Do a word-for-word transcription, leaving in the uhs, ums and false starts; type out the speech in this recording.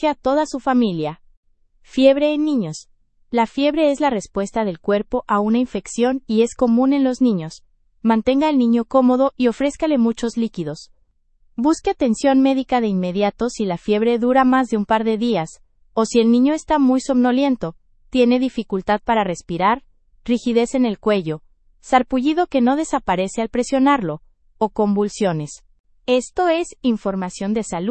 protege a toda su familia. Fiebre en niños. La fiebre es la respuesta del cuerpo a una infección y es común en los niños. Mantenga al niño cómodo y ofrézcale muchos líquidos. Busque atención médica de inmediato si la fiebre dura más de un par de días, o si el niño está muy somnoliento, tiene dificultad para respirar, rigidez en el cuello, sarpullido que no desaparece al presionarlo, o convulsiones. Esto es información de salud